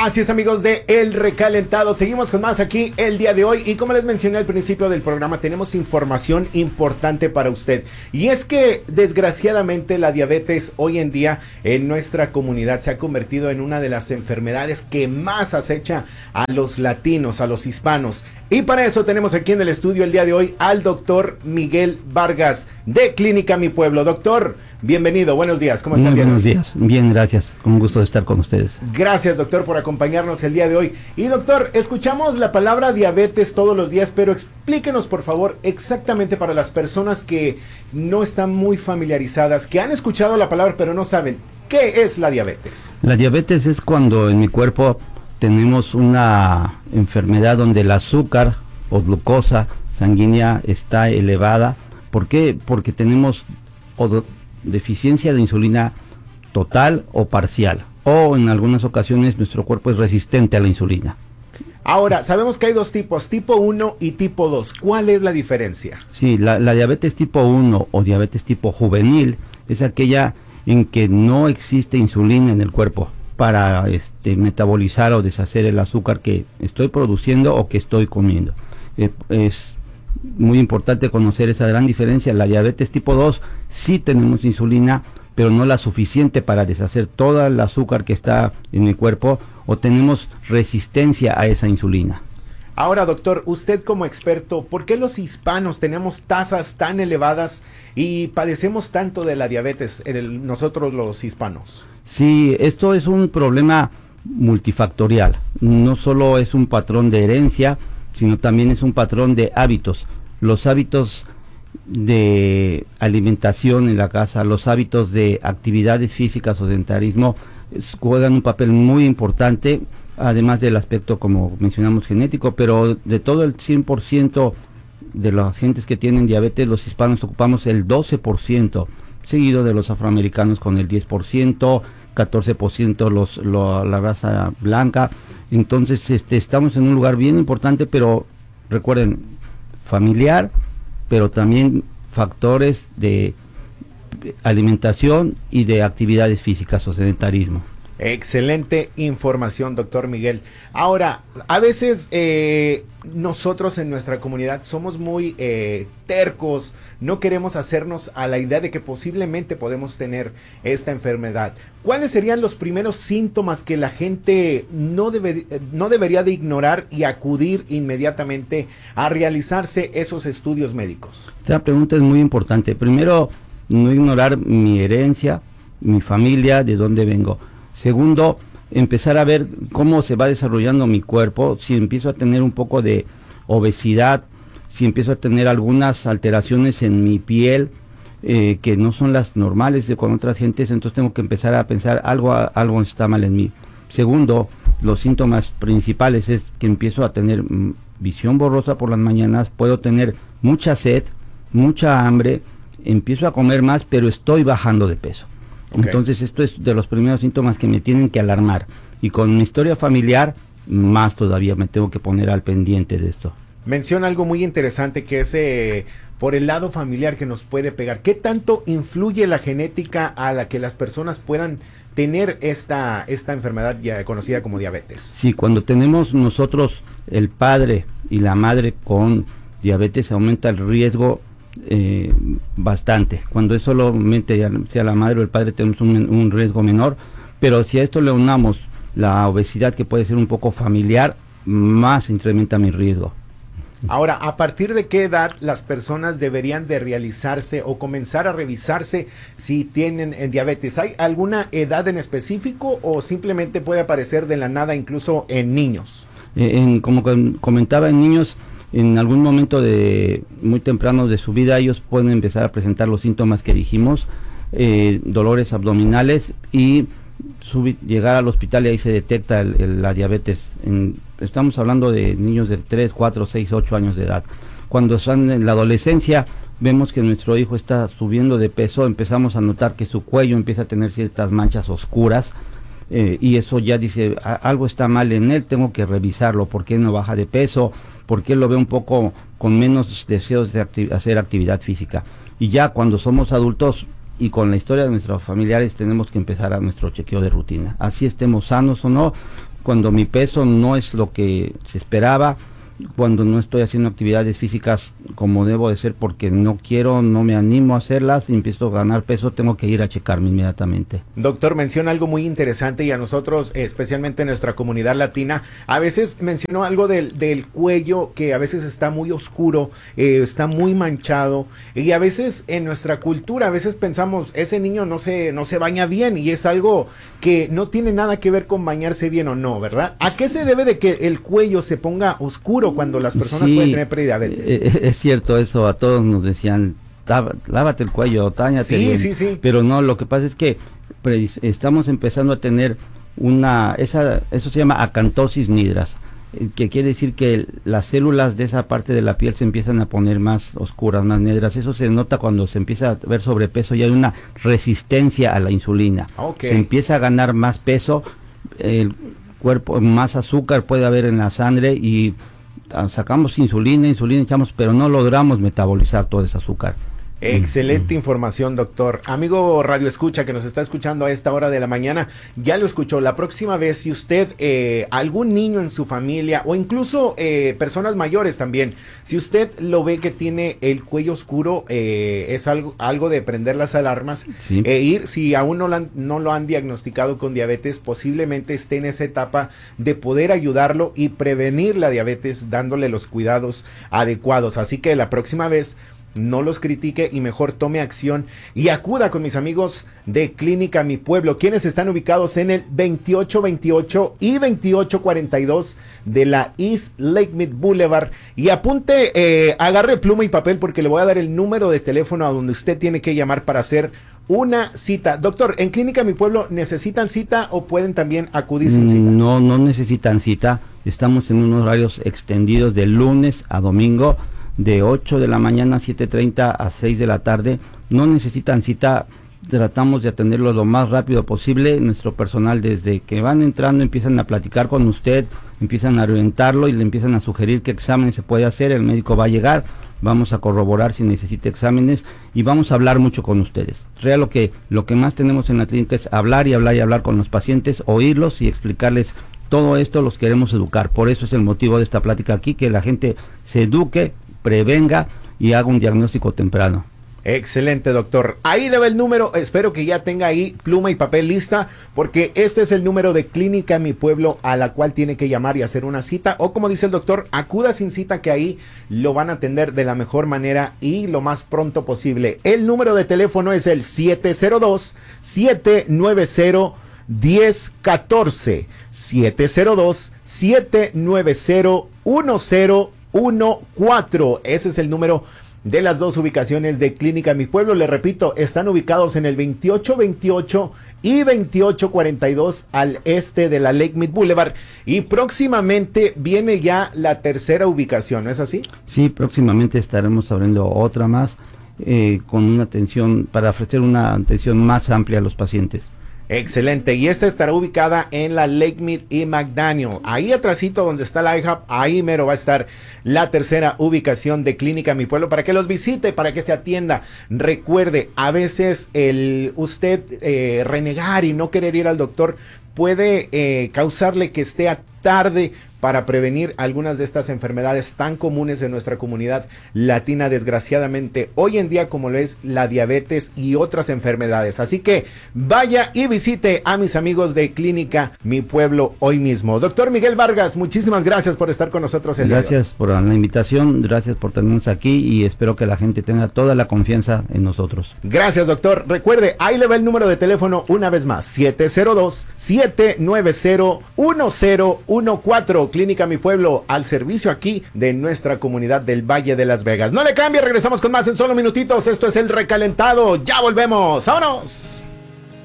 Así es, amigos de El Recalentado, seguimos con más aquí el día de hoy y como les mencioné al principio del programa, tenemos información importante para usted, y es que desgraciadamente la diabetes hoy en día en nuestra comunidad se ha convertido en una de las enfermedades que más acecha a los latinos, a los hispanos, y para eso tenemos aquí en el estudio el día de hoy al doctor Miguel Vargas de Clínica Mi Pueblo. Doctor, bienvenido, buenos días, ¿cómo están? Muy buenos días, bien, gracias, con gusto de estar con ustedes. Gracias, doctor, por acompañarnos el día de hoy. Y doctor, escuchamos la palabra diabetes todos los días, pero explíquenos por favor exactamente para las personas que no están muy familiarizadas, que han escuchado la palabra pero no saben, ¿qué es la diabetes? La diabetes es cuando en mi cuerpo tenemos una enfermedad donde el azúcar o glucosa sanguínea está elevada. ¿Por qué? Porque tenemos deficiencia de insulina total o parcial, o en algunas ocasiones nuestro cuerpo es resistente a la insulina. Ahora, sabemos que hay dos tipos, tipo 1 y tipo 2. ¿Cuál es la diferencia? Sí, la diabetes tipo 1 o diabetes tipo juvenil es aquella en que no existe insulina en el cuerpo para metabolizar o deshacer el azúcar que estoy produciendo o que estoy comiendo. Es muy importante conocer esa gran diferencia. La diabetes tipo 2 sí tenemos insulina, pero no la suficiente para deshacer todo el azúcar que está en mi cuerpo, o tenemos resistencia a esa insulina. Ahora, doctor, usted como experto, ¿por qué los hispanos tenemos tasas tan elevadas y padecemos tanto de la diabetes, nosotros los hispanos? Sí, esto es un problema multifactorial. No solo es un patrón de herencia, sino también es un patrón de hábitos. Los hábitos de alimentación en la casa, los hábitos de actividades físicas o sedentarismo juegan un papel muy importante, además del aspecto, como mencionamos, genético, pero de todo el 100% de las gentes que tienen diabetes, los hispanos ocupamos el 12%, seguido de los afroamericanos con el 10%, 14% la raza blanca. Entonces estamos en un lugar bien importante, pero recuerden, familiar, pero también factores de alimentación y de actividades físicas o sedentarismo. Excelente información, doctor Miguel. Ahora, a veces nosotros en nuestra comunidad somos muy tercos, no queremos hacernos a la idea de que posiblemente podemos tener esta enfermedad. ¿Cuáles serían los primeros síntomas que la gente no debería de ignorar y acudir inmediatamente a realizarse esos estudios médicos? Esta pregunta es muy importante. Primero, no ignorar mi herencia, mi familia, de dónde vengo. Segundo, empezar a ver cómo se va desarrollando mi cuerpo, si empiezo a tener un poco de obesidad, si empiezo a tener algunas alteraciones en mi piel que no son las normales de con otras gentes, entonces tengo que empezar a pensar algo está mal en mí. Segundo, los síntomas principales es que empiezo a tener visión borrosa por las mañanas, puedo tener mucha sed, mucha hambre, empiezo a comer más, pero estoy bajando de peso. Okay. Entonces esto es de los primeros síntomas que me tienen que alarmar, y con mi historia familiar más todavía me tengo que poner al pendiente de esto. Menciona algo muy interesante que es por el lado familiar que nos puede pegar. ¿Qué tanto influye la genética a la que las personas puedan tener esta enfermedad ya conocida como diabetes? Sí, cuando tenemos nosotros el padre y la madre con diabetes aumenta el riesgo bastante. Cuando es solamente sea la madre o el padre tenemos un riesgo menor, pero si a esto le unamos la obesidad, que puede ser un poco familiar, más incrementa mi riesgo. Ahora, ¿a partir de qué edad las personas deberían de realizarse o comenzar a revisarse si tienen diabetes? ¿Hay alguna edad en específico o simplemente puede aparecer de la nada incluso en niños? Como comentaba, en niños, en algún momento muy temprano de su vida, ellos pueden empezar a presentar los síntomas que dijimos, dolores abdominales, y llegar al hospital y ahí se detecta la diabetes. Estamos hablando de niños de 3, 4, 6, 8 años de edad. Cuando están en la adolescencia, vemos que nuestro hijo está subiendo de peso, empezamos a notar que su cuello empieza a tener ciertas manchas oscuras, y eso ya dice, algo está mal en él, tengo que revisarlo. ¿Por qué no baja de peso? ¿Por qué lo veo un poco con menos deseos de hacer actividad física? Y ya cuando somos adultos y con la historia de nuestros familiares, tenemos que empezar a nuestro chequeo de rutina. Así estemos sanos o no, cuando mi peso no es lo que se esperaba, cuando no estoy haciendo actividades físicas como debo de ser porque no quiero, no me animo a hacerlas, y empiezo a ganar peso, tengo que ir a checarme inmediatamente. Doctor, menciona algo muy interesante y a nosotros, especialmente en nuestra comunidad latina, a veces mencionó algo del cuello que a veces está muy oscuro, está muy manchado, y a veces en nuestra cultura, a veces pensamos, ese niño no se baña bien, y es algo que no tiene nada que ver con bañarse bien o no, ¿verdad? ¿A qué se debe de que el cuello se ponga oscuro cuando las personas pueden tener prediabetes? Es cierto eso, a todos nos decían, lávate el cuello, táñate bien. Sí. Pero no, lo que pasa es que estamos empezando a tener eso se llama acantosis nidras, que quiere decir que las células de esa parte de la piel se empiezan a poner más oscuras, más negras. Eso se nota cuando se empieza a ver sobrepeso y hay una resistencia a la insulina. Okay. Se empieza a ganar más peso, el cuerpo, más azúcar puede haber en la sangre y sacamos insulina echamos, pero no logramos metabolizar todo ese azúcar. Excelente información, doctor. Amigo Radio Escucha que nos está escuchando a esta hora de la mañana, ya lo escuchó. La próxima vez, si usted, algún niño en su familia o incluso personas mayores también, si usted lo ve que tiene el cuello oscuro, es algo de prender las alarmas, sí. Ir, si aún no lo han diagnosticado con diabetes, posiblemente esté en esa etapa de poder ayudarlo y prevenir la diabetes dándole los cuidados adecuados. Así que la próxima vez, no los critique y mejor tome acción y acuda con mis amigos de Clínica Mi Pueblo, quienes están ubicados en el 2828 y 2842 de la East Lake Mead Boulevard. Y apunte, agarre pluma y papel porque le voy a dar el número de teléfono a donde usted tiene que llamar para hacer una cita. Doctor, ¿en Clínica Mi Pueblo necesitan cita o pueden también acudir sin cita? No necesitan cita. Estamos en unos horarios extendidos de lunes a domingo, de 8 de la mañana a 7:30 a 6 de la tarde. No necesitan cita, tratamos de atenderlo lo más rápido posible. Nuestro personal, desde que van entrando, empiezan a platicar con usted, empiezan a orientarlo y le empiezan a sugerir qué exámenes se puede hacer. El médico va a llegar, vamos a corroborar si necesita exámenes y vamos a hablar mucho con ustedes. Lo que más tenemos en la clínica es hablar y hablar y hablar con los pacientes, oírlos y explicarles todo esto. Los queremos educar, por eso es el motivo de esta plática aquí, que la gente se eduque, prevenga y haga un diagnóstico temprano. Excelente, doctor. Ahí le va el número, espero que ya tenga ahí pluma y papel lista, porque este es el número de Clínica Mi Pueblo a la cual tiene que llamar y hacer una cita, o como dice el doctor, acuda sin cita, que ahí lo van a atender de la mejor manera y lo más pronto posible. El número de teléfono es el 702-790-1014, 702-790-1014. Ese es el número de las dos ubicaciones de Clínica Mi Pueblo. Le repito, están ubicados en el 2828 y 2842 al este de la Lake Mead Boulevard. Y próximamente viene ya la tercera ubicación, ¿no es así? Sí, próximamente estaremos abriendo otra más, con una atención, para ofrecer una atención más amplia a los pacientes. Excelente, y esta estará ubicada en la Lake Mead y McDaniel. Ahí atrásito donde está la iHub, ahí mero va a estar la tercera ubicación de Clínica Mi Pueblo, para que los visite, para que se atienda. Recuerde, a veces usted renegar y no querer ir al doctor puede causarle que esté a tarde para prevenir algunas de estas enfermedades tan comunes en nuestra comunidad latina, desgraciadamente, hoy en día, como lo es la diabetes y otras enfermedades. Así que vaya y visite a mis amigos de Clínica Mi Pueblo hoy mismo. Doctor Miguel Vargas, muchísimas gracias por estar con nosotros el día de hoy. Gracias por la invitación, gracias por tenernos aquí y espero que la gente tenga toda la confianza en nosotros. Gracias, doctor. Recuerde, ahí le va el número de teléfono una vez más, 702-790-1014. Clínica Mi Pueblo, al servicio aquí de nuestra comunidad del Valle de Las Vegas. No le cambie, regresamos con más en solo minutitos. Esto es El Recalentado. Ya volvemos. ¡Vámonos!